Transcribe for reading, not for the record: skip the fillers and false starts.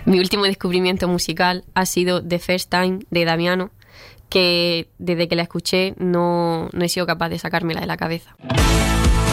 Mi último descubrimiento musical ha sido The First Time de Damiano, que desde que la escuché no he sido capaz de sacármela de la cabeza.